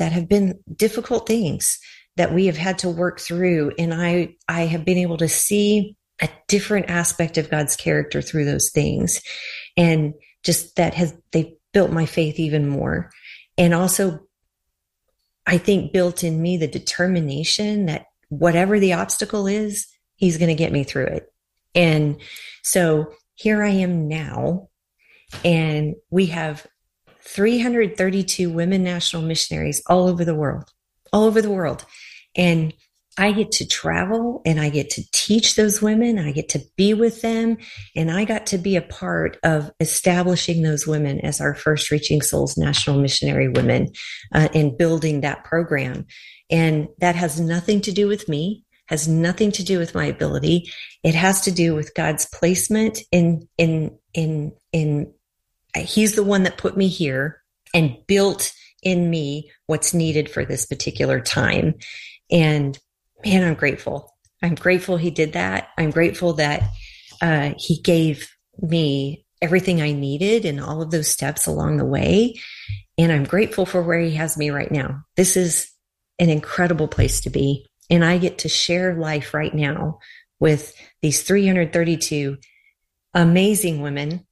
that have been difficult things that we have had to work through. And I have been able to see a different aspect of God's character through those things. And just they've built my faith even more. And also, I think built in me the determination that whatever the obstacle is, he's going to get me through it. And so here I am now, and we have 332 women national missionaries all over the world. And I get to travel and I get to teach those women. I get to be with them. And I got to be a part of establishing those women as our first Reaching Souls National Missionary Women and building that program. And that has nothing to do with me, has nothing to do with my ability. It has to do with God's placement in He's the one that put me here and built in me what's needed for this particular time. And man, I'm grateful. I'm grateful he did that. I'm grateful that he gave me everything I needed in all of those steps along the way. And I'm grateful for where he has me right now. This is an incredible place to be. And I get to share life right now with these 332 amazing women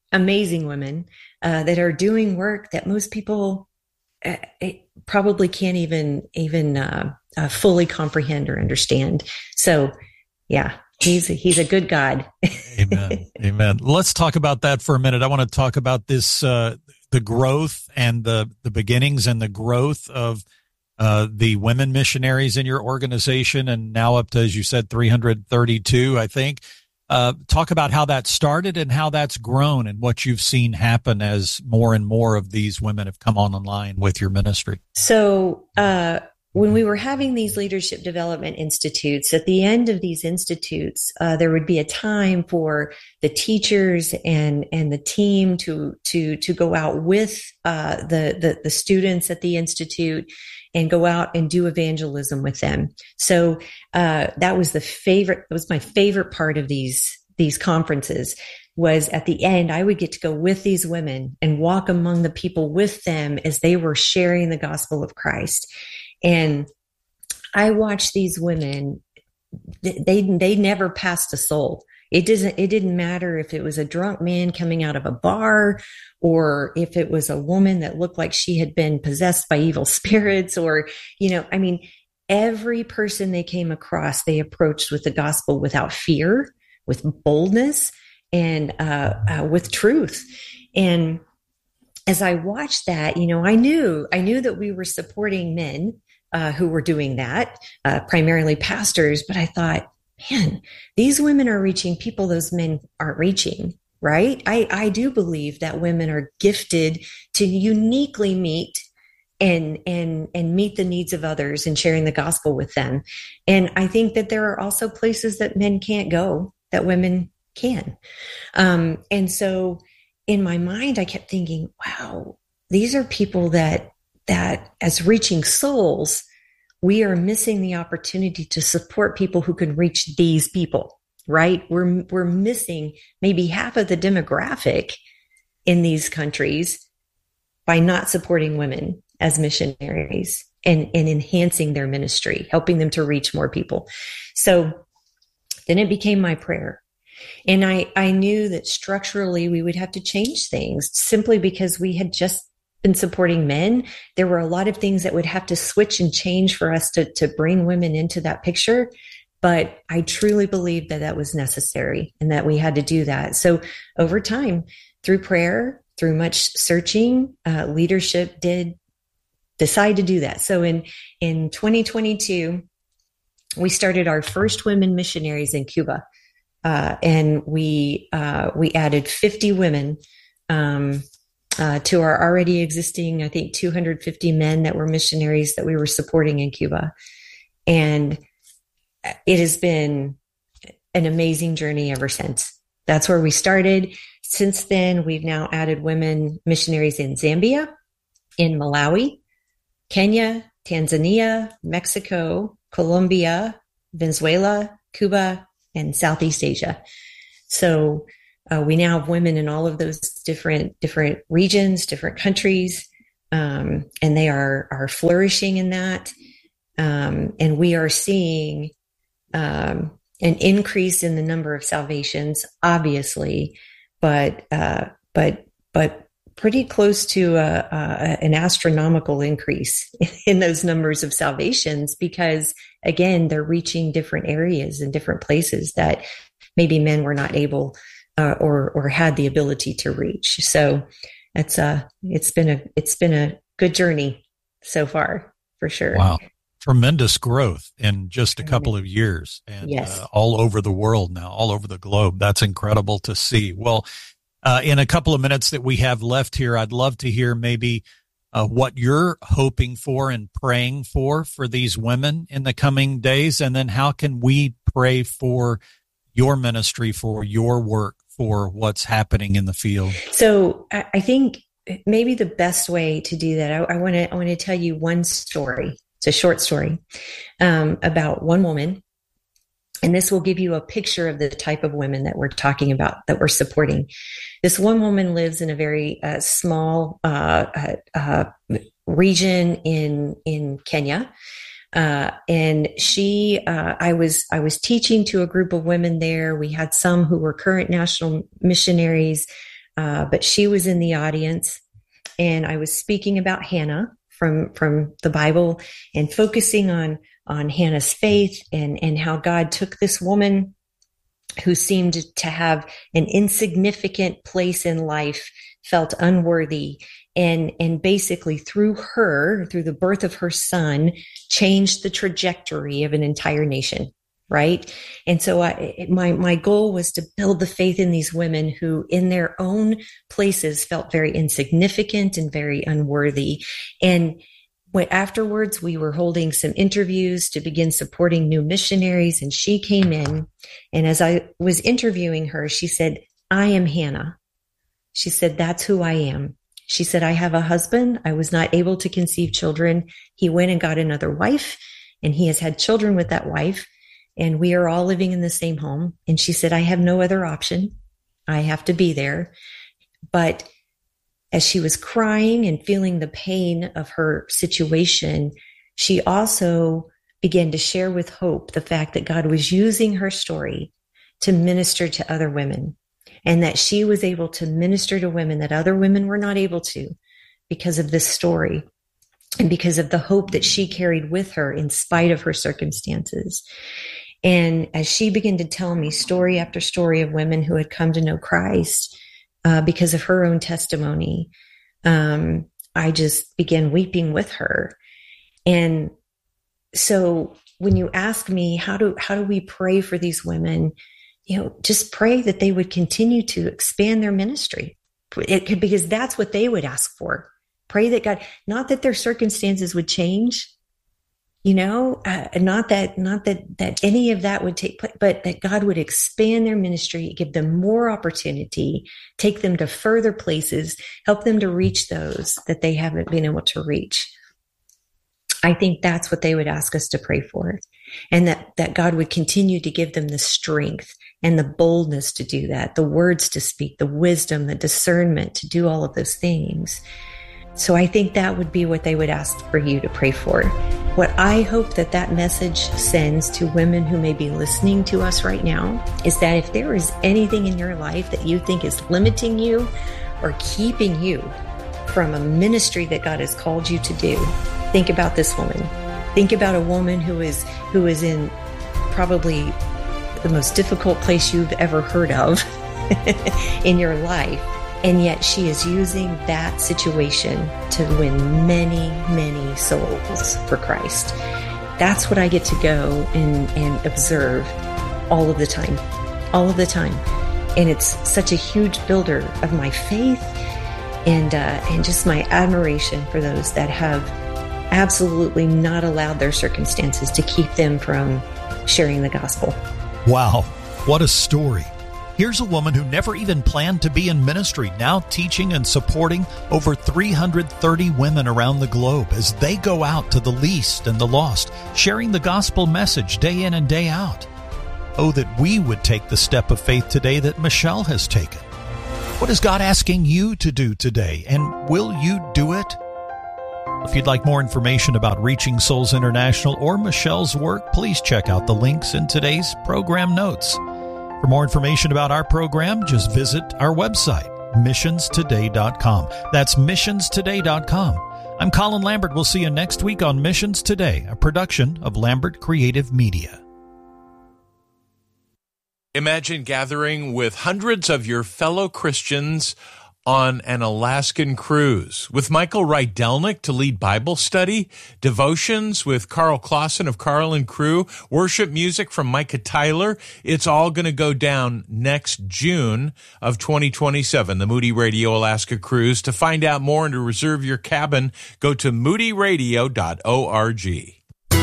that are doing work that most people probably can't even fully comprehend or understand. So, yeah, he's a good God. Amen. Amen. Let's talk about that for a minute. I want to talk about this, the growth and the beginnings and the growth of the women missionaries in your organization, and now up to, as you said, 332, I think. Talk about how that started and how that's grown and what you've seen happen as more and more of these women have come online with your ministry. So when we were having these leadership development institutes, at the end of these institutes, there would be a time for the teachers and the team to go out with the students at the institute and go out and do evangelism with them. So that was my favorite part of these conferences. Was at the end, I would get to go with these women and walk among the people with them as they were sharing the gospel of Christ. And I watched these women, they never passed a soul. It didn't matter if it was a drunk man coming out of a bar, or if it was a woman that looked like she had been possessed by evil spirits, or, every person they came across, they approached with the gospel without fear, with boldness, and with truth. And as I watched that, I knew that we were supporting men who were doing that, primarily pastors, but I thought, man, these women are reaching people those men aren't reaching, right? I do believe that women are gifted to uniquely meet and meet the needs of others and sharing the gospel with them. And I think that there are also places that men can't go that women can. And so in my mind, I kept thinking, wow, these are people that as reaching souls, we are missing the opportunity to support people who can reach these people, right? We're missing maybe half of the demographic in these countries by not supporting women as missionaries and enhancing their ministry, helping them to reach more people. So then it became my prayer. And I knew that structurally we would have to change things simply because we had just been supporting men. There were a lot of things that would have to switch and change for us to bring women into that picture. But I truly believed that was necessary and that we had to do that. So over time, through prayer, through much searching, leadership did decide to do that. So in 2022, we started our first women missionaries in Cuba. And we added 50 women to our already existing, I think, 250 men that were missionaries that we were supporting in Cuba. And it has been an amazing journey ever since. That's where we started. Since then, we've now added women missionaries in Zambia, in Malawi, Kenya, Tanzania, Mexico, Colombia, Venezuela, Cuba, and Southeast Asia. So we now have women in all of those different regions, different countries. and they are flourishing in that. And we are seeing an increase in the number of salvations, obviously, but pretty close to an astronomical increase in those numbers of salvations, because again, they're reaching different areas and different places that maybe men were not able or had the ability to reach. So it's been a good journey so far, for sure. Wow. Tremendous growth in just a couple of years, and yes. All over the world now, all over the globe. That's incredible to see. Well, in a couple of minutes that we have left here, I'd love to hear maybe what you're hoping for and praying for these women in the coming days, and then how can we pray for your ministry, for your work, for what's happening in the field? So I think maybe the best way to do that, I want to tell you one story. It's a short story about one woman, and this will give you a picture of the type of women that we're talking about, that we're supporting. This one woman lives in a very small region in Kenya. And I was teaching to a group of women there. We had some who were current national missionaries, but she was in the audience, and I was speaking about Hannah from the Bible, and focusing on Hannah's faith and how God took this woman who seemed to have an insignificant place in life, felt unworthy, and basically through the birth of her son, changed the trajectory of an entire nation. Right. And so my goal was to build the faith in these women who in their own places felt very insignificant and very unworthy. And afterwards, we were holding some interviews to begin supporting new missionaries. And she came in, and as I was interviewing her, she said, "I am Hannah." She said, "That's who I am." She said, "I have a husband. I was not able to conceive children. He went and got another wife, and he has had children with that wife. And we are all living in the same home." And she said, "I have no other option. I have to be there." But as she was crying and feeling the pain of her situation, she also began to share with hope the fact that God was using her story to minister to other women, and that she was able to minister to women that other women were not able to because of this story and because of the hope that she carried with her in spite of her circumstances. And as she began to tell me story after story of women who had come to know Christ because of her own testimony, I just began weeping with her. And so when you ask me, how do we pray for these women? Just pray that they would continue to expand their ministry. Because that's what they would ask for. Pray that God, not that their circumstances would change, not that any of that would take place, but that God would expand their ministry, give them more opportunity, take them to further places, help them to reach those that they haven't been able to reach. I think that's what they would ask us to pray for. And that God would continue to give them the strength and the boldness to do that, the words to speak, the wisdom, the discernment to do all of those things. So I think that would be what they would ask for you to pray for. What I hope that message sends to women who may be listening to us right now is that if there is anything in your life that you think is limiting you or keeping you from a ministry that God has called you to do, think about this woman. Think about a woman who is in probably the most difficult place you've ever heard of in your life. And yet she is using that situation to win many, many souls for Christ. That's what I get to go and observe all of the time. And it's such a huge builder of my faith and just my admiration for those that have absolutely not allowed their circumstances to keep them from sharing the gospel. Wow, what a story. Here's a woman who never even planned to be in ministry, now teaching and supporting over 330 women around the globe as they go out to the least and the lost, sharing the gospel message day in and day out. Oh, that we would take the step of faith today that Michelle has taken. What is God asking you to do today, and will you do it? If you'd like more information about Reaching Souls International or Michelle's work, please check out the links in today's program notes. For more information about our program, just visit our website, missionstoday.com. That's missionstoday.com. I'm Colin Lambert. We'll see you next week on Missions Today, a production of Lambert Creative Media. Imagine gathering with hundreds of your fellow Christians on an Alaskan cruise with Michael Rydelnik to lead Bible study, devotions with Carl Clausen of Carl and Crew, worship music from Micah Tyler. It's all going to go down next June of 2027, the Moody Radio Alaska Cruise. To find out more and to reserve your cabin, go to moodyradio.org.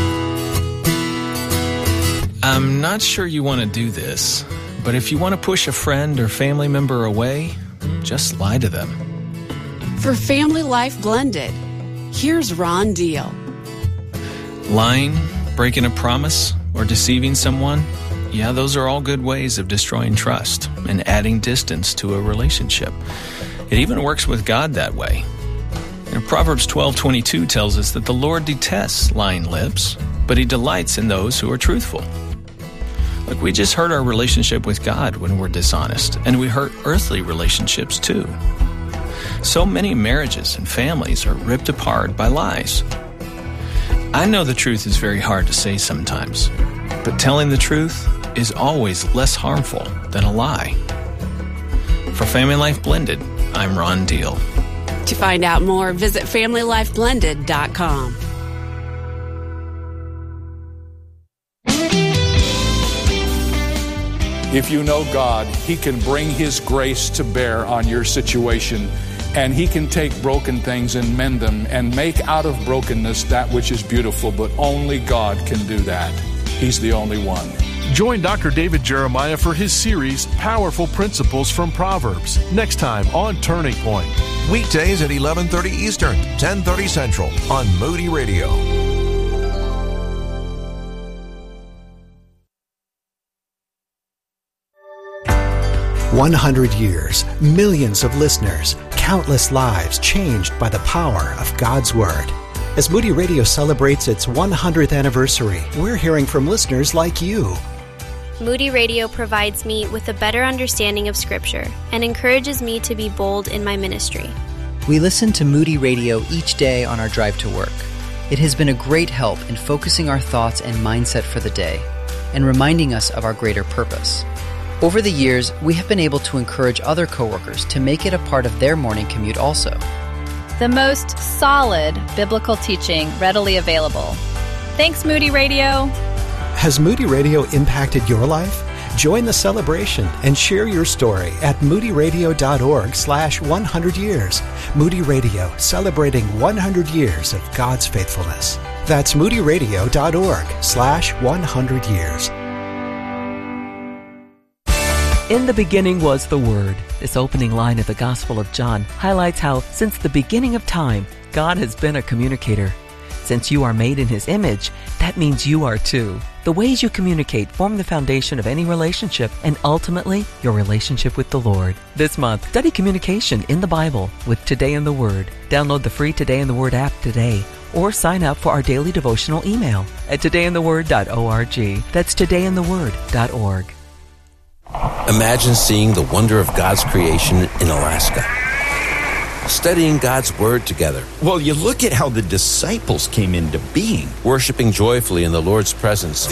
I'm not sure you want to do this, but if you want to push a friend or family member away, just lie to them. For Family Life Blended, here's Ron Deal. Lying, breaking a promise, or deceiving someone, yeah, those are all good ways of destroying trust and adding distance to a relationship. It even works with God that way. And Proverbs 12:22 tells us that the Lord detests lying lips, but He delights in those who are truthful. Look, we just hurt our relationship with God when we're dishonest, and we hurt earthly relationships too. So many marriages and families are ripped apart by lies. I know the truth is very hard to say sometimes, but telling the truth is always less harmful than a lie. For Family Life Blended, I'm Ron Deal. To find out more, visit FamilyLifeBlended.com. If you know God, He can bring His grace to bear on your situation, and He can take broken things and mend them and make out of brokenness that which is beautiful, but only God can do that. He's the only one. Join Dr. David Jeremiah for his series, Powerful Principles from Proverbs, next time on Turning Point. Weekdays at 11:30 Eastern, 10:30 Central on Moody Radio. 100 years, millions of listeners, countless lives changed by the power of God's Word. As Moody Radio celebrates its 100th anniversary, we're hearing from listeners like you. Moody Radio provides me with a better understanding of Scripture and encourages me to be bold in my ministry. We listen to Moody Radio each day on our drive to work. It has been a great help in focusing our thoughts and mindset for the day and reminding us of our greater purpose. Over the years, we have been able to encourage other coworkers to make it a part of their morning commute also. The most solid biblical teaching readily available. Thanks, Moody Radio. Has Moody Radio impacted your life? Join the celebration and share your story at moodyradio.org/100 years. Moody Radio, celebrating 100 years of God's faithfulness. That's moodyradio.org/100 years. In the beginning was the Word. This opening line of the Gospel of John highlights how, since the beginning of time, God has been a communicator. Since you are made in His image, that means you are too. The ways you communicate form the foundation of any relationship and ultimately your relationship with the Lord. This month, study communication in the Bible with Today in the Word. Download the free Today in the Word app today or sign up for our daily devotional email at todayintheword.org. That's todayintheword.org. Imagine seeing the wonder of God's creation in Alaska. Studying God's Word together. Well, you look at how the disciples came into being. Worshiping joyfully in the Lord's presence.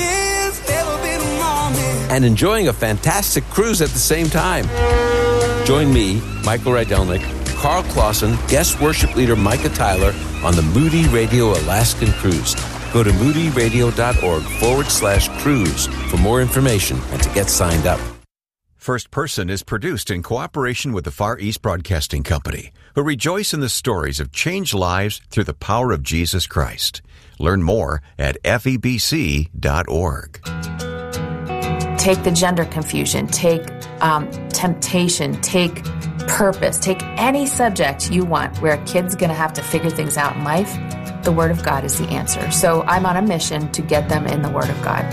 And enjoying a fantastic cruise at the same time. Join me, Michael Rydelnik, Carl Clausen, guest worship leader Micah Tyler on the Moody Radio Alaskan Cruise. Go to moodyradio.org/cruise for more information and to get signed up. First Person is produced in cooperation with the Far East Broadcasting Company, who rejoice in the stories of changed lives through the power of Jesus Christ. Learn more at febc.org. Take the gender confusion, take temptation, take purpose, take any subject you want where a kid's going to have to figure things out in life. The Word of God is the answer. So I'm on a mission to get them in the Word of God.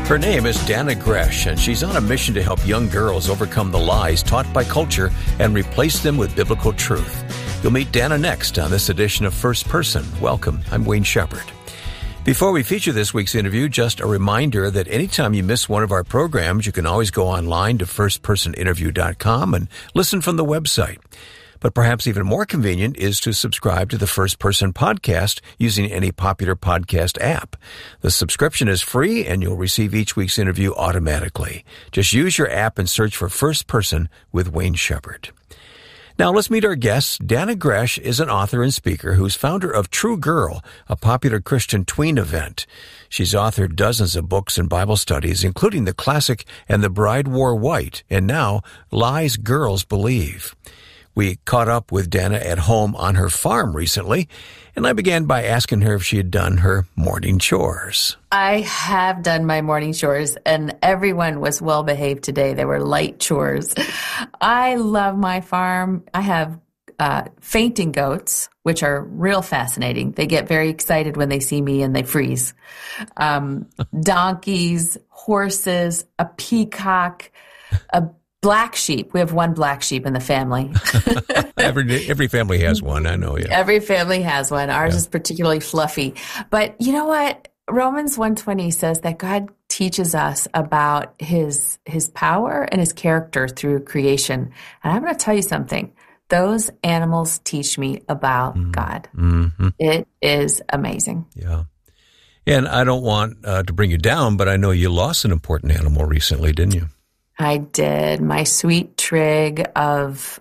Her name is Dannah Gresh, and she's on a mission to help young girls overcome the lies taught by culture and replace them with biblical truth. You'll meet Dannah next on this edition of First Person. Welcome. I'm Wayne Shepherd. Before we feature this week's interview, just a reminder that anytime you miss one of our programs, you can always go online to firstpersoninterview.com and listen from the website. But perhaps even more convenient is to subscribe to the First Person podcast using any popular podcast app. The subscription is free and you'll receive each week's interview automatically. Just use your app and search for First Person with Wayne Shepherd. Now let's meet our guest. Dannah Gresh is an author and speaker who's founder of True Girl, a popular Christian tween event. She's authored dozens of books and Bible studies, including the classic And the Bride Wore White, and now Lies Girls Believe. We caught up with Dannah at home on her farm recently, and I began by asking her if she had done her morning chores. I have done my morning chores, and everyone was well behaved today. They were light chores. I love my farm. I have fainting goats, which are real fascinating. They get very excited when they see me and they freeze. Donkeys, horses, a peacock, a black sheep. We have one black sheep in the family. Every family has one. I know. Yeah. Every family has one. Ours is particularly fluffy. But you know what? Romans 1:20 says that God teaches us about his power and his character through creation. And I'm going to tell you something. Those animals teach me about God. Mm-hmm. It is amazing. Yeah. And I don't want to bring you down, but I know you lost an important animal recently, didn't you? I did. My sweet trig of,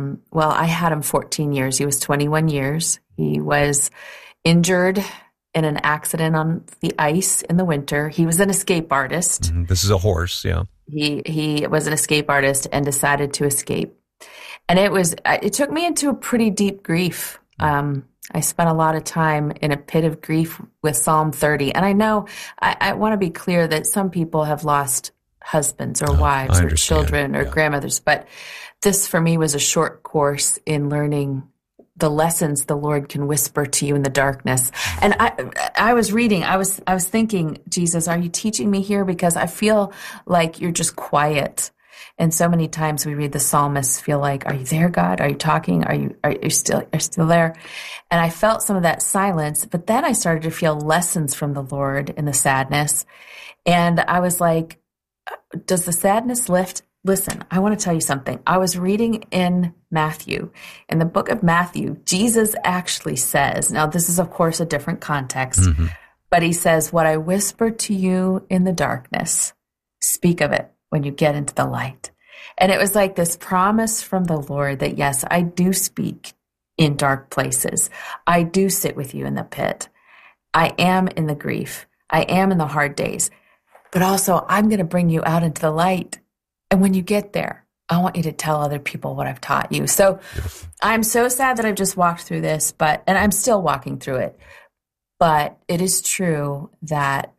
I had him 14 years. He was 21 years. He was injured in an accident on the ice in the winter. He was an escape artist. Mm-hmm. This is a horse, yeah. He was an escape artist and decided to escape. And it took me into a pretty deep grief. I spent a lot of time in a pit of grief with Psalm 30. And I know, I want to be clear that some people have lost husbands or wives or children or grandmothers. But this for me was a short course in learning the lessons the Lord can whisper to you in the darkness. And I was reading, I was thinking, Jesus, are you teaching me here? Because I feel like you're just quiet. And so many times we read the psalmists feel like, are you there, God? Are you talking? Are you still there? And I felt some of that silence, but then I started to feel lessons from the Lord in the sadness. And I was like, does the sadness lift? Listen, I want to tell you something. I was reading in Matthew. In the book of Matthew, Jesus actually says, now this is of course a different context, but he says, what I whisper to you in the darkness, speak of it when you get into the light. And it was like this promise from the Lord that yes, I do speak in dark places. I do sit with you in the pit. I am in the grief. I am in the hard days. But also, I'm going to bring you out into the light. And when you get there, I want you to tell other people what I've taught you. So I'm so sad that I've just walked through this, and I'm still walking through it. But it is true that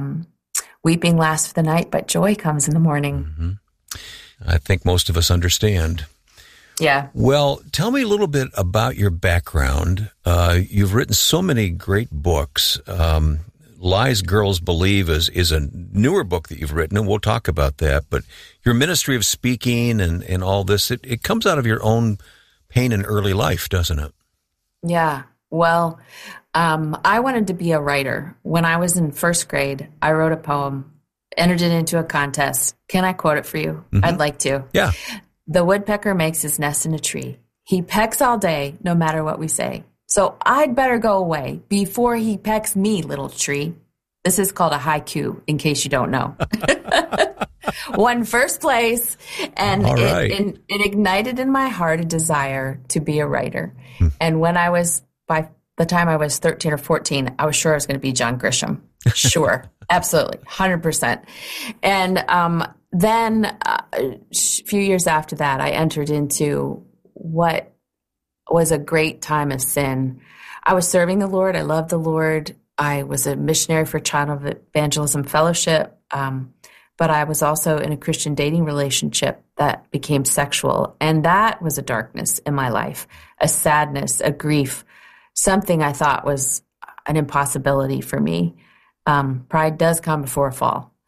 weeping lasts for the night, but joy comes in the morning. Mm-hmm. I think most of us understand. Yeah. Well, tell me a little bit about your background. You've written so many great books. Lies Girls Believe is a newer book that you've written, and we'll talk about that. But your ministry of speaking and all this, it comes out of your own pain in early life, doesn't it? Yeah. Well, I wanted to be a writer. When I was in first grade, I wrote a poem, entered it into a contest. Can I quote it for you? Mm-hmm. I'd like to. Yeah. The woodpecker makes his nest in a tree. He pecks all day, no matter what we say. So I'd better go away before he pecks me, little tree. This is called a haiku, in case you don't know. Won first place, and it ignited in my heart a desire to be a writer. And when by the time I was 13 or 14, I was sure I was going to be John Grisham. Sure. Absolutely. 100%. And then a few years after that, I entered into what was a great time of sin. I was serving the Lord. I loved the Lord. I was a missionary for Child Evangelism Fellowship, but I was also in a Christian dating relationship that became sexual. And that was a darkness in my life, a sadness, a grief, something I thought was an impossibility for me. Pride does come before a fall.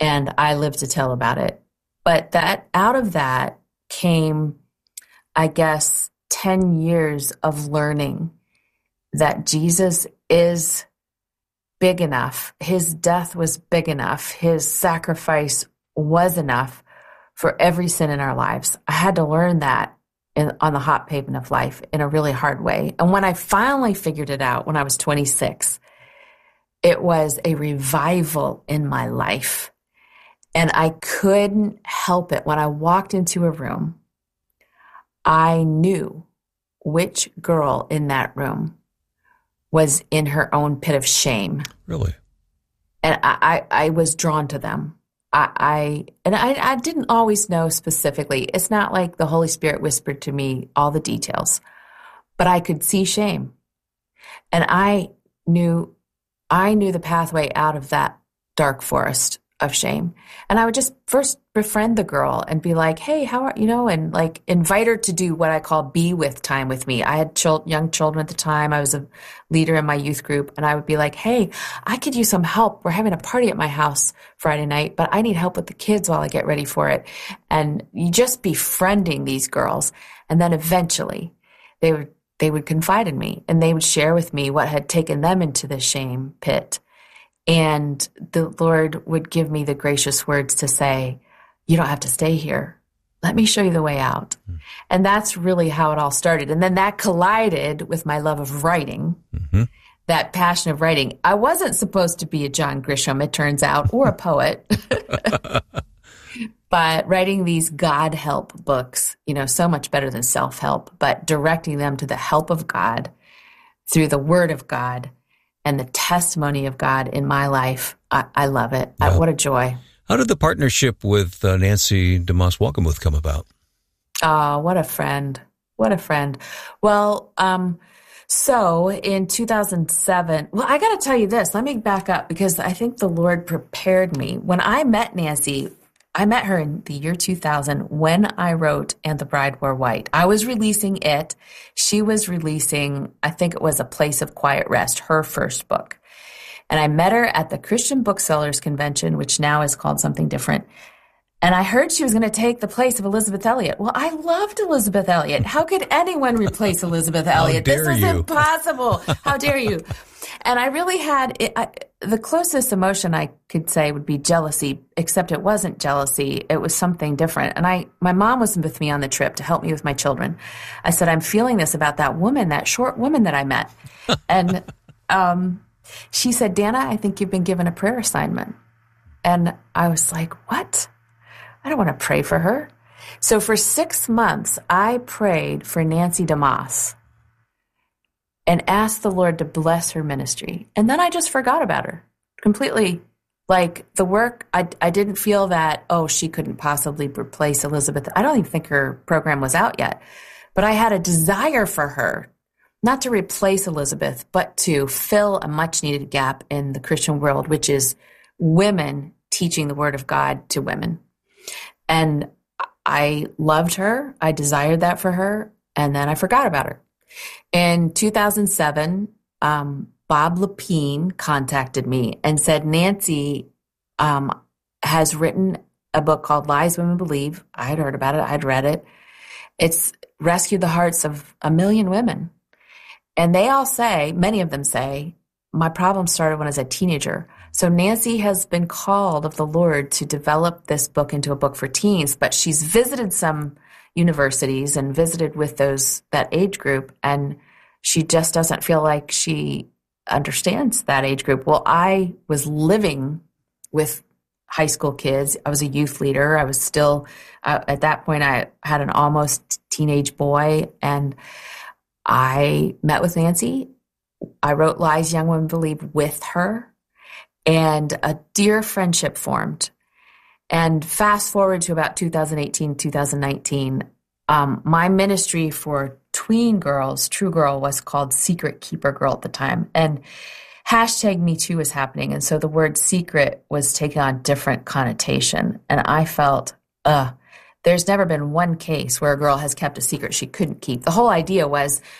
And I live to tell about it. But that out of that came, I guess, 10 years of learning that Jesus is big enough. His death was big enough. His sacrifice was enough for every sin in our lives. I had to learn that on the hot pavement of life in a really hard way. And when I finally figured it out when I was 26, it was a revival in my life. And I couldn't help it. When I walked into a room, I knew which girl in that room was in her own pit of shame. Really? And I was drawn to them. I didn't always know specifically. It's not like the Holy Spirit whispered to me all the details, but I could see shame. And I knew the pathway out of that dark forest of shame. And I would just first befriend the girl and be like, hey, how are, and like invite her to do what I call be with time with me. I had young children at the time. I was a leader in my youth group, and I would be like, hey, I could use some help. We're having a party at my house Friday night, but I need help with the kids while I get ready for it. And you just befriending these girls. And then eventually they would confide in me, and they would share with me what had taken them into the shame pit. And the Lord would give me the gracious words to say, you don't have to stay here. Let me show you the way out. Mm-hmm. And that's really how it all started. And then that collided with my love of writing, that passion of writing. I wasn't supposed to be a John Grisham, it turns out, or a poet. But writing these God help books, so much better than self-help, but directing them to the help of God through the Word of God and the testimony of God in my life. I love it. Yeah. What a joy. How did the partnership with Nancy DeMoss Wolgemuth come about? Oh, what a friend. What a friend. Well, so in 2007, I got to tell you this. Let me back up because I think the Lord prepared me. When I met Nancy, I met her in the year 2000 when I wrote And the Bride Wore White. I was releasing it. She was releasing, I think it was A Place of Quiet Rest, her first book. And I met her at the Christian Booksellers Convention, which now is called something different. And I heard she was going to take the place of Elizabeth Elliot. Well, I loved Elizabeth Elliot. How could anyone replace Elizabeth Elliot? This is impossible. How dare you? And I really had the closest emotion I could say would be jealousy, except it wasn't jealousy. It was something different. And my mom was with me on the trip to help me with my children. I said, I'm feeling this about that woman, that short woman that I met. And she said, Dana, I think you've been given a prayer assignment. And I was like, what? I don't want to pray for her. So for 6 months, I prayed for Nancy DeMoss and asked the Lord to bless her ministry. And then I just forgot about her completely. Like the work, I didn't feel that, she couldn't possibly replace Elizabeth. I don't even think her program was out yet. But I had a desire for her, not to replace Elizabeth, but to fill a much needed gap in the Christian world, which is women teaching the word of God to women. And I loved her. I desired that for her. And then I forgot about her. In 2007, Bob Lepine contacted me and said, Nancy has written a book called Lies Women Believe. I had heard about it. I'd read it. It's rescued the hearts of 1 million women. And they all say, many of them say, my problem started when I was a teenager. So Nancy has been called of the Lord to develop this book into a book for teens, but she's visited some universities and visited with that age group, and she just doesn't feel like she understands that age group. Well, I was living with high school kids. I was a youth leader. I was still, at that point, I had an almost teenage boy, and I met with Nancy. I wrote Lies Young Women Believe with her, and a dear friendship formed. And fast forward to about 2018, 2019, my ministry for tween girls, True Girl, was called Secret Keeper Girl at the time. And #MeToo was happening. And so the word secret was taking on different connotation. And I felt, there's never been one case where a girl has kept a secret she couldn't keep. The whole idea was,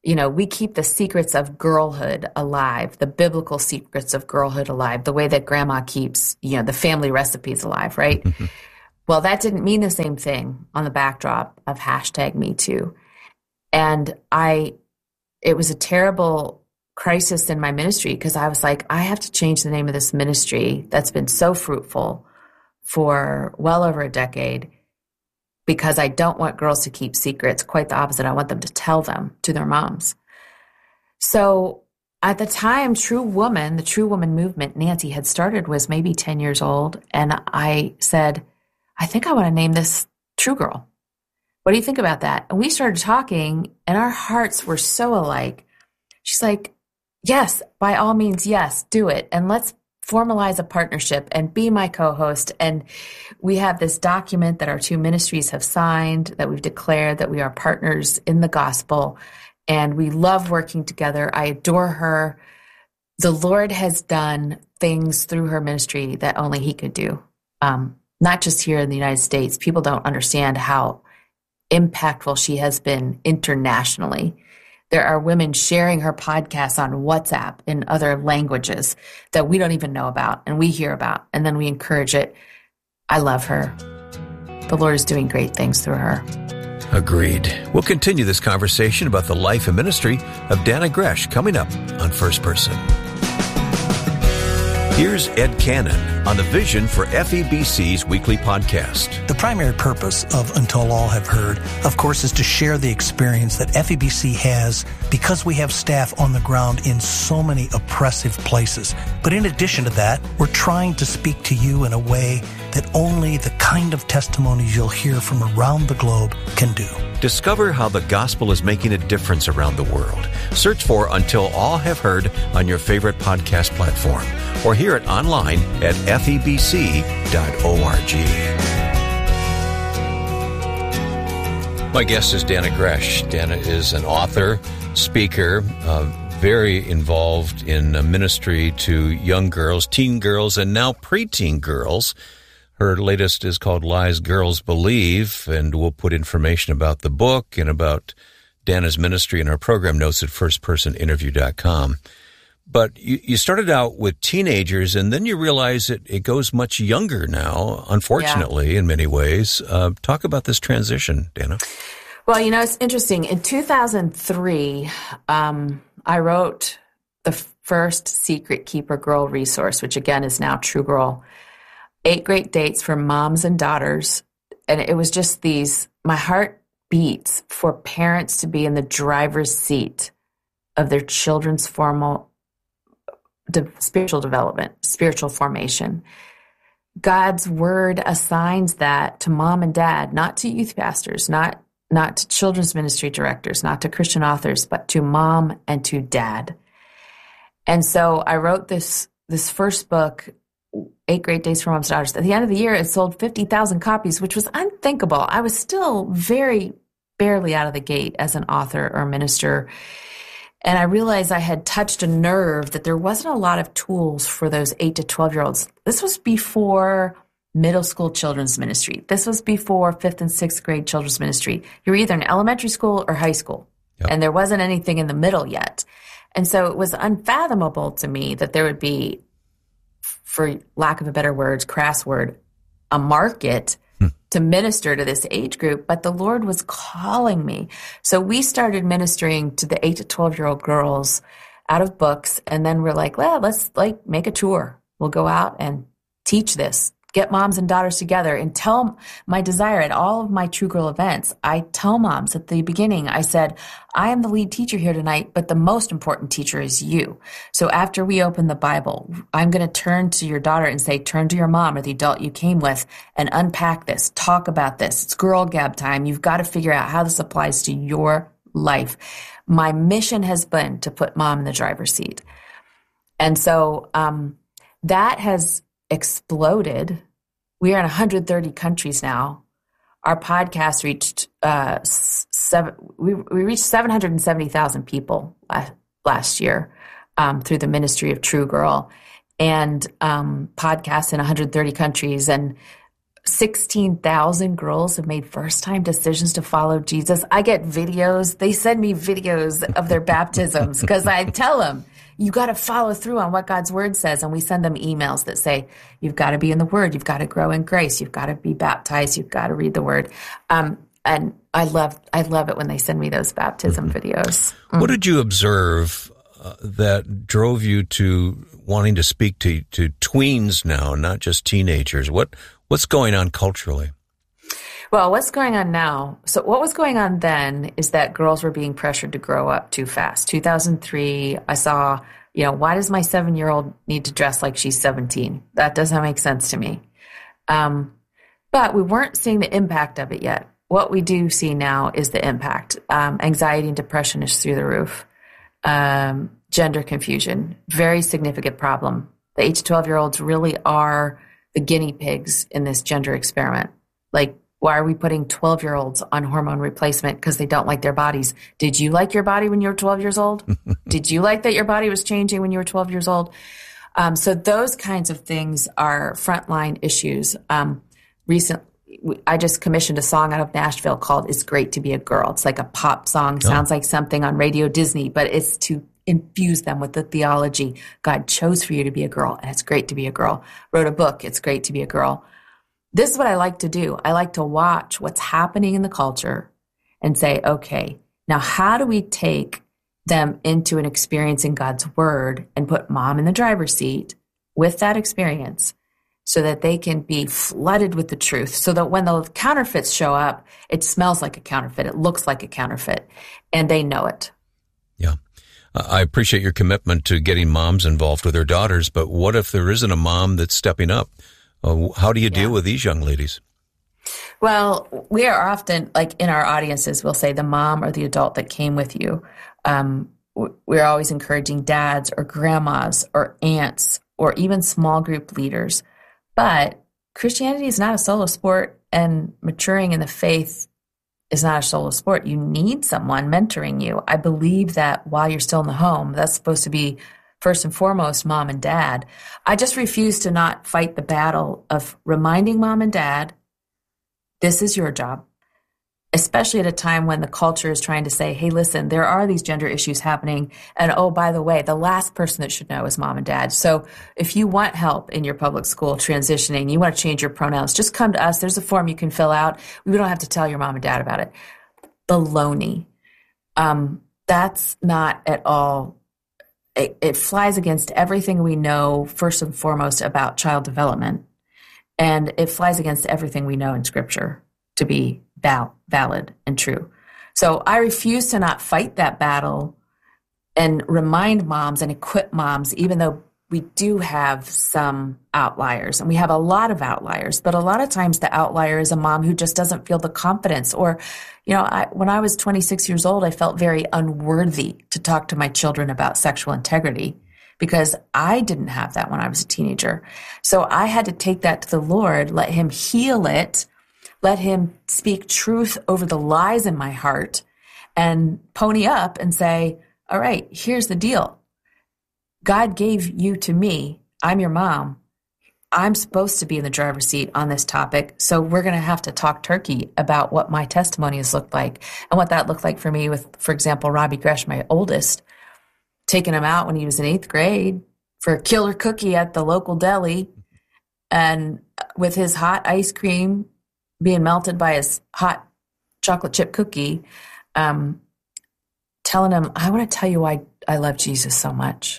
we keep the secrets of girlhood alive, the biblical secrets of girlhood alive, the way that grandma keeps, the family recipes alive, right? Well, that didn't mean the same thing on the backdrop of #MeToo. And it was a terrible crisis in my ministry because I was like, I have to change the name of this ministry that's been so fruitful for well over a decade, because I don't want girls to keep secrets. Quite the opposite. I want them to tell them to their moms. So at the time, the True Woman movement, Nancy had started, was maybe 10 years old. And I said, I think I want to name this True Girl. What do you think about that? And we started talking, and our hearts were so alike. She's like, yes, by all means, yes, do it. And let's formalize a partnership and be my co-host. And we have this document that our two ministries have signed, that we've declared that we are partners in the gospel. And we love working together. I adore her. The Lord has done things through her ministry that only he could do. Not just here in the United States. People don't understand how impactful she has been internationally. There are women sharing her podcasts on WhatsApp in other languages that we don't even know about and we hear about, and then we encourage it. I love her. The Lord is doing great things through her. Agreed. We'll continue this conversation about the life and ministry of Dannah Gresh coming up on First Person. Here's Ed Cannon on the vision for FEBC's weekly podcast. The primary purpose of Until All Have Heard, of course, is to share the experience that FEBC has because we have staff on the ground in so many oppressive places. But in addition to that, we're trying to speak to you in a way that only the kind of testimonies you'll hear from around the globe can do. Discover how the gospel is making a difference around the world. Search for Until All Have Heard on your favorite podcast platform, or hear it online at febc.org. My guest is Dannah Gresh. Dannah is an author, speaker, very involved in ministry to young girls, teen girls, and now preteen girls. Her latest is called Lies Girls Believe, and we'll put information about the book and about Dannah's ministry in our program notes at firstpersoninterview.com. But you started out with teenagers, and then you realize it goes much younger now, unfortunately, in many ways. Talk about this transition, Dannah. Well, it's interesting. In 2003, I wrote the first Secret Keeper Girl resource, which again is now True Girl. 8 great dates for moms and daughters. And it was just my heart beats for parents to be in the driver's seat of their children's spiritual development, spiritual formation. God's word assigns that to mom and dad, not to youth pastors, not to children's ministry directors, not to Christian authors, but to mom and to dad. And so I wrote this first book, 8 Great Days for Moms and Daughters. At the end of the year, it sold 50,000 copies, which was unthinkable. I was still very barely out of the gate as an author or minister. And I realized I had touched a nerve that there wasn't a lot of tools for those 8 to 12-year-olds. This was before middle school children's ministry. This was before 5th and 6th grade children's ministry. You're either in elementary school or high school. Yep. And there wasn't anything in the middle yet. And so it was unfathomable to me that there would be, for lack of a better word, crass word, a market to minister to this age group. But the Lord was calling me. So we started ministering to the 8 to 12-year-old girls out of books. And then we're like, well, let's make a tour. We'll go out and teach this. Get moms and daughters together and tell my desire at all of my True Girl events. I tell moms at the beginning, I said, I am the lead teacher here tonight, but the most important teacher is you. So after we open the Bible, I'm going to turn to your daughter and say, turn to your mom or the adult you came with and unpack this, talk about this. It's girl gab time. You've got to figure out how this applies to your life. My mission has been to put mom in the driver's seat. And so that has exploded. We are in 130 countries now. Our podcast reached we reached 770,000 people last year through the ministry of True Girl, and podcasts in 130 countries. And 16,000 girls have made first-time decisions to follow Jesus. I get videos. They send me videos of their baptisms because I tell them, you got to follow through on what God's word says. And we send them emails that say, you've got to be in the word. You've got to grow in grace. You've got to be baptized. You've got to read the word. And I love it when they send me those baptism videos. What did you observe that drove you to wanting to speak to tweens now, not just teenagers? What's going on culturally? Well, what's going on now? So what was going on then is that girls were being pressured to grow up too fast. 2003, I saw, why does my 7-year-old need to dress like she's 17? That doesn't make sense to me. But we weren't seeing the impact of it yet. What we do see now is the impact. Anxiety and depression is through the roof. Gender confusion, very significant problem. The 8 to 12-year-olds really are the guinea pigs in this gender experiment. Like, why are we putting 12-year-olds on hormone replacement because they don't like their bodies? Did you like your body when you were 12 years old? Did you like that your body was changing when you were 12 years old? So those kinds of things are frontline issues. Recently, I just commissioned a song out of Nashville called It's Great to Be a Girl. It's like a pop song. Sounds like something on Radio Disney, but it's to infuse them with the theology. God chose for you to be a girl, and it's great to be a girl. Wrote a book, It's Great to Be a Girl. This is what I like to do. I like to watch what's happening in the culture and say, okay, now how do we take them into an experience in God's word and put mom in the driver's seat with that experience so that they can be flooded with the truth, so that when the counterfeits show up, it smells like a counterfeit, it looks like a counterfeit, and they know it. Yeah. I appreciate your commitment to getting moms involved with their daughters, but what if there isn't a mom that's stepping up? How do you deal with these young ladies? Well, we are often, like in our audiences, we'll say the mom or the adult that came with you. We're always encouraging dads or grandmas or aunts or even small group leaders. But Christianity is not a solo sport, and maturing in the faith is not a solo sport. You need someone mentoring you. I believe that while you're still in the home, that's supposed to be first and foremost mom and dad. I just refuse to not fight the battle of reminding mom and dad, this is your job, especially at a time when the culture is trying to say, hey, listen, there are these gender issues happening. And oh, by the way, the last person that should know is mom and dad. So if you want help in your public school transitioning, you want to change your pronouns, just come to us. There's a form you can fill out. We don't have to tell your mom and dad about it. Baloney. That's not at all. It flies against everything we know, first and foremost, about child development. And it flies against everything we know in Scripture to be valid and true. So I refuse to not fight that battle and remind moms and equip moms, even though we do have some outliers, and we have a lot of outliers, but a lot of times the outlier is a mom who just doesn't feel the confidence. Or, when I was 26 years old, I felt very unworthy to talk to my children about sexual integrity because I didn't have that when I was a teenager. So I had to take that to the Lord, let him heal it, let him speak truth over the lies in my heart, and pony up and say, all right, here's the deal. God gave you to me. I'm your mom. I'm supposed to be in the driver's seat on this topic. So we're going to have to talk turkey about what my testimony has looked like and what that looked like for me with, for example, Robbie Gresh, my oldest, taking him out when he was in 8th grade for a killer cookie at the local deli, and with his hot ice cream being melted by his hot chocolate chip cookie, telling him, I want to tell you why I love Jesus so much.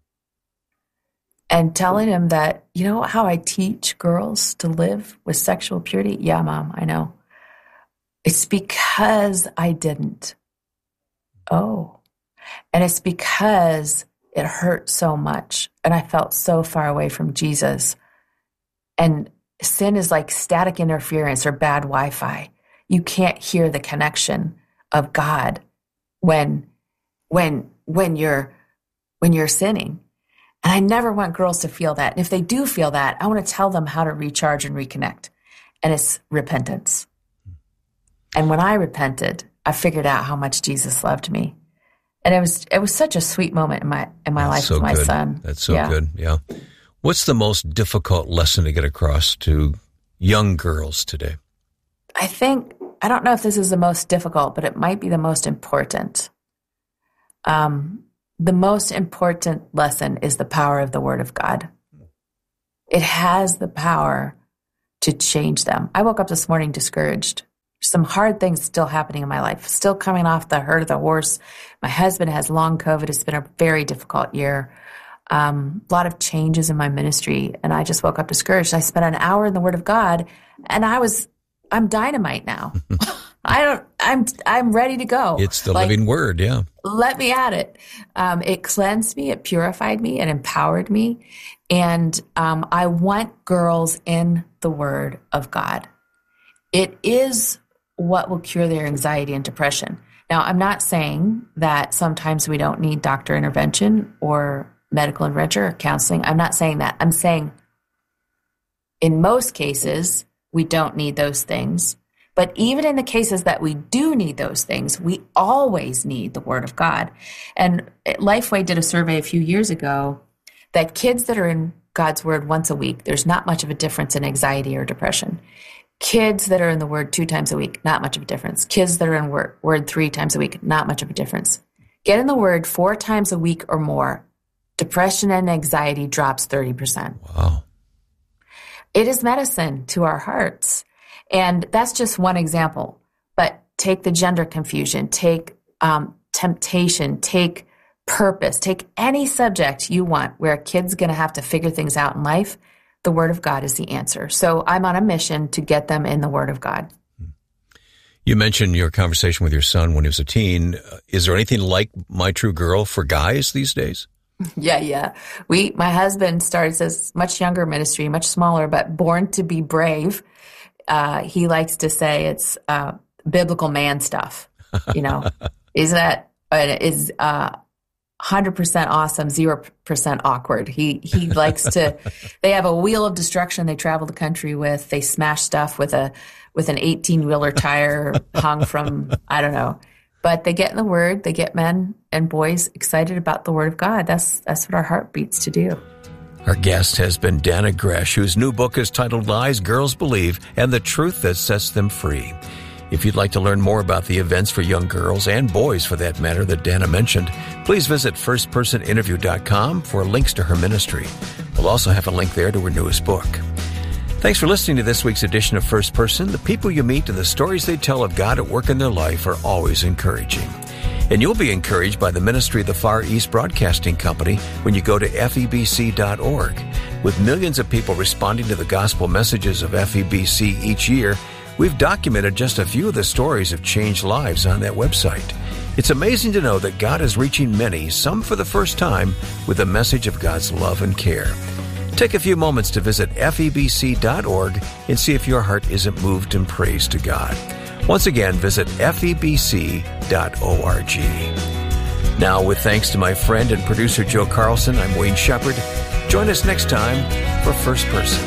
And telling him that, you know how I teach girls to live with sexual purity? Yeah, Mom, I know. It's because I didn't. Oh. And it's because it hurt so much and I felt so far away from Jesus. And sin is like static interference or bad Wi-Fi. You can't hear the connection of God when you're sinning. And I never want girls to feel that. And if they do feel that, I want to tell them how to recharge and reconnect. And it's repentance. And when I repented, I figured out how much Jesus loved me. And it was such a sweet moment in my life with my son. That's so good. Yeah. What's the most difficult lesson to get across to young girls today? I don't know if this is the most difficult, but it might be the most important. The most important lesson is the power of the Word of God. It has the power to change them. I woke up this morning discouraged. Some hard things still happening in my life, still coming off the herd of the horse. My husband has long COVID. It's been a very difficult year. A lot of changes in my ministry, and I just woke up discouraged. I spent an hour in the Word of God, and I'm dynamite now. I'm ready to go. It's the living Word, yeah. Let me at it. It cleansed me, it purified me, it empowered me. And I want girls in the Word of God. It is what will cure their anxiety and depression. Now, I'm not saying that sometimes we don't need doctor intervention or medical intervention or counseling. I'm not saying that. I'm saying in most cases, we don't need those things. But even in the cases that we do need those things, we always need the Word of God. And Lifeway did a survey a few years ago that kids that are in God's Word once a week, there's not much of a difference in anxiety or depression. Kids that are in the Word 2 times a week, not much of a difference. Kids that are in Word 3 times a week, not much of a difference. Get in the Word 4 times a week or more, depression and anxiety drops 30%. Wow. It is medicine to our hearts. And that's just one example. But take the gender confusion, take temptation, take purpose, take any subject you want where a kid's going to have to figure things out in life. The Word of God is the answer. So I'm on a mission to get them in the Word of God. You mentioned your conversation with your son when he was a teen. Is there anything like My True Girl for guys these days? Yeah. My husband started this much younger ministry, much smaller, but Born to be Brave. He likes to say it's biblical man stuff. Isn't that? It is 100% awesome, 0% awkward. He likes to. They have a wheel of destruction they travel the country with. They smash stuff with an 18-wheeler tire hung from I don't know. But they get in the Word. They get men and boys excited about the Word of God. That's what our heart beats to do. Our guest has been Dannah Gresh, whose new book is titled Lies Girls Believe and the Truth That Sets Them Free. If you'd like to learn more about the events for young girls and boys, for that matter, that Dannah mentioned, please visit firstpersoninterview.com for links to her ministry. We'll also have a link there to her newest book. Thanks for listening to this week's edition of First Person. The people you meet and the stories they tell of God at work in their life are always encouraging. And you'll be encouraged by the ministry of the Far East Broadcasting Company when you go to FEBC.org. With millions of people responding to the gospel messages of FEBC each year, we've documented just a few of the stories of changed lives on that website. It's amazing to know that God is reaching many, some for the first time, with a message of God's love and care. Take a few moments to visit FEBC.org and see if your heart isn't moved in praise to God. Once again, visit FEBC.org. Now, with thanks to my friend and producer Joe Carlson, I'm Wayne Shepherd. Join us next time for First Person.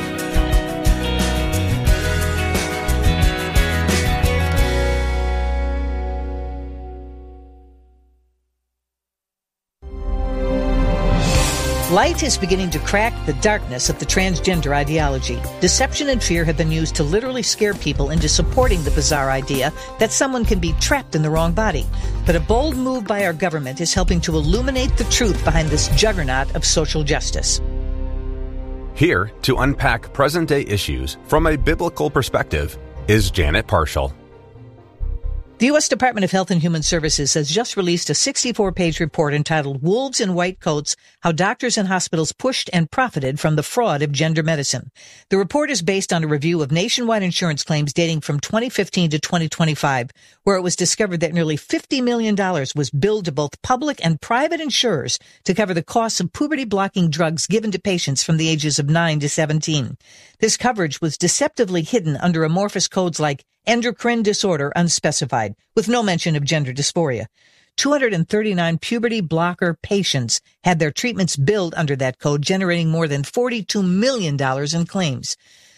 Light is beginning to crack the darkness of the transgender ideology. Deception and fear have been used to literally scare people into supporting the bizarre idea that someone can be trapped in the wrong body. But a bold move by our government is helping to illuminate the truth behind this juggernaut of social justice. Here to unpack present-day issues from a biblical perspective is Janet Parshall. The U.S. Department of Health and Human Services has just released a 64-page report entitled Wolves in White Coats, How Doctors and Hospitals Pushed and Profited from the Fraud of Gender Medicine. The report is based on a review of nationwide insurance claims dating from 2015 to 2025, where it was discovered that nearly $50 million was billed to both public and private insurers to cover the costs of puberty-blocking drugs given to patients from the ages of 9 to 17. This coverage was deceptively hidden under amorphous codes like endocrine disorder unspecified, with no mention of gender dysphoria. 239 puberty blocker patients had their treatments billed under that code, generating more than $42 million in claims.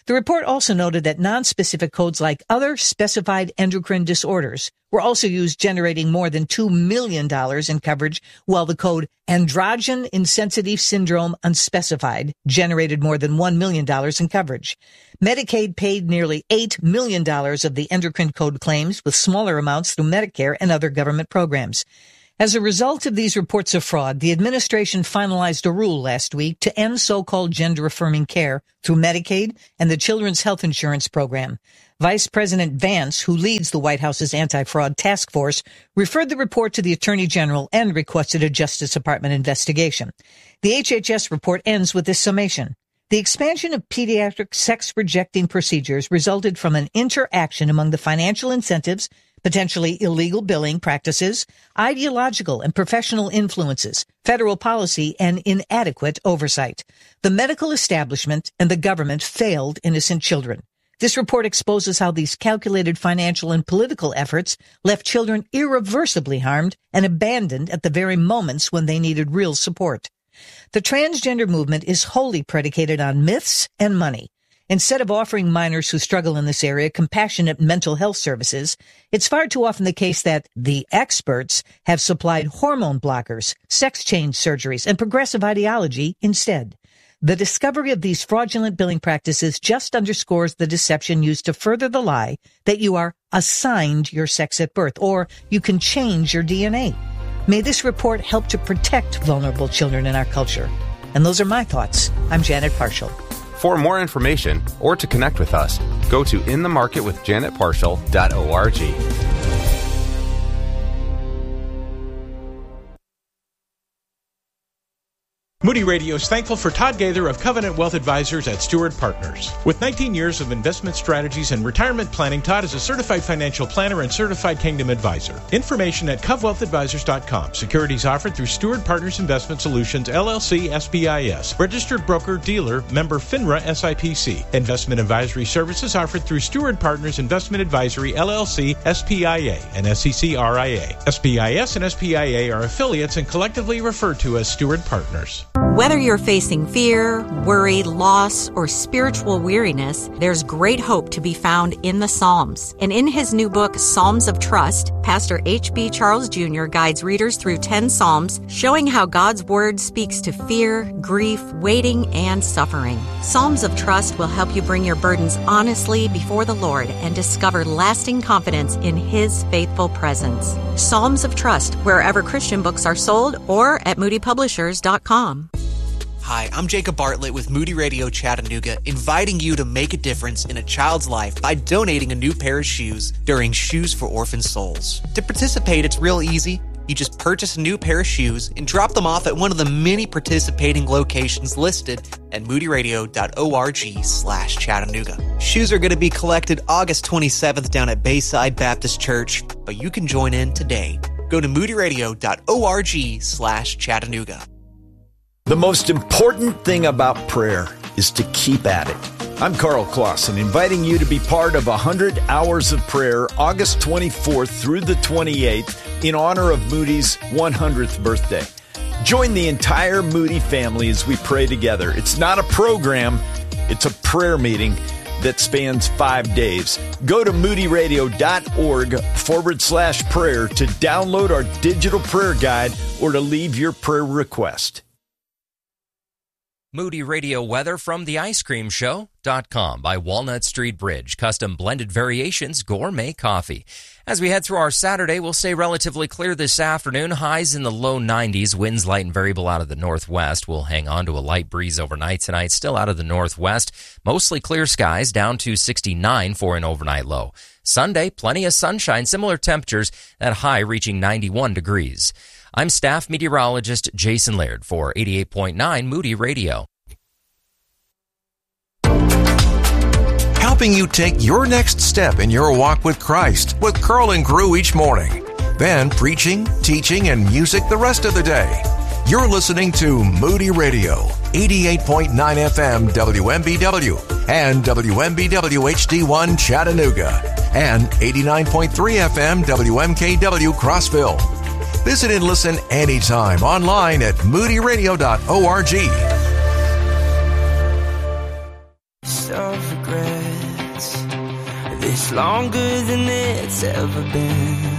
The report also noted that non-specific codes like other specified endocrine disorders were also used, generating more than $2 million in coverage, while the code androgen insensitive syndrome unspecified generated more than $1 million in coverage. Medicaid paid nearly $8 million of the endocrine code claims, with smaller amounts through Medicare and other government programs. As a result of these reports of fraud, the administration finalized a rule last week to end so-called gender-affirming care through Medicaid and the Children's Health Insurance Program. Vice President Vance, who leads the White House's anti-fraud task force, referred the report to the Attorney General and requested a Justice Department investigation. The HHS report ends with this summation. The expansion of pediatric sex-rejecting procedures resulted from an interaction among the financial incentives, potentially illegal billing practices, ideological and professional influences, federal policy, and inadequate oversight. The medical establishment and the government failed innocent children. This report exposes how these calculated financial and political efforts left children irreversibly harmed and abandoned at the very moments when they needed real support. The transgender movement is wholly predicated on myths and money. Instead of offering minors who struggle in this area compassionate mental health services, it's far too often the case that the experts have supplied hormone blockers, sex change surgeries, and progressive ideology instead. The discovery of these fraudulent billing practices just underscores the deception used to further the lie that you are assigned your sex at birth, or you can change your DNA. May this report help to protect vulnerable children in our culture. And those are my thoughts. I'm Janet Parshall. For more information or to connect with us, go to inthemarketwithjanetparshall.org. Moody Radio is thankful for Todd Gaither of Covenant Wealth Advisors at Stewart Partners. With 19 years of investment strategies and retirement planning, Todd is a certified financial planner and certified Kingdom advisor. Information at covwealthadvisors.com. Securities offered through Stewart Partners Investment Solutions, LLC, SBIS. Registered broker dealer, member FINRA SIPC. Investment advisory services offered through Stewart Partners Investment Advisory, LLC, SPIA, and SECRIA. SBIS and SPIA are affiliates and collectively referred to as Stewart Partners. Whether you're facing fear, worry, loss, or spiritual weariness, there's great hope to be found in the Psalms. And in his new book, Psalms of Trust, Pastor H.B. Charles Jr. guides readers through 10 Psalms, showing how God's Word speaks to fear, grief, waiting, and suffering. Psalms of Trust will help you bring your burdens honestly before the Lord and discover lasting confidence in His faithful presence. Psalms of Trust, wherever Christian books are sold, or at moodypublishers.com. Hi, I'm Jacob Bartlett with Moody Radio Chattanooga, inviting you to make a difference in a child's life by donating a new pair of shoes during Shoes for Orphan Souls. To participate, it's real easy. You just purchase a new pair of shoes and drop them off at one of the many participating locations listed at moodyradio.org/Chattanooga. Shoes are going to be collected August 27th down at Bayside Baptist Church, but you can join in today. Go to moodyradio.org/Chattanooga. The most important thing about prayer is to keep at it. I'm Carl Clausen, inviting you to be part of 100 Hours of Prayer, August 24th through the 28th, in honor of Moody's 100th birthday. Join the entire Moody family as we pray together. It's not a program, it's a prayer meeting that spans 5 days. Go to moodyradio.org/prayer to download our digital prayer guide or to leave your prayer request. Moody Radio weather from theicecreamshow.com by Walnut Street Bridge. Custom blended variations, gourmet coffee. As we head through our Saturday, we'll stay relatively clear this afternoon. Highs in the low 90s. Winds light and variable out of the northwest. We'll hang on to a light breeze overnight tonight. Still out of the northwest. Mostly clear skies, down to 69 for an overnight low. Sunday, plenty of sunshine. Similar temperatures, that high reaching 91 degrees. I'm staff meteorologist Jason Laird for 88.9 Moody Radio. Helping you take your next step in your walk with Christ with Curl and Crew each morning. Then preaching, teaching, and music the rest of the day. You're listening to Moody Radio, 88.9 FM WMBW and WMBW HD1 Chattanooga and 89.3 FM WMKW Crossville. Visit and listen anytime online at moodyradio.org. So it's ever been.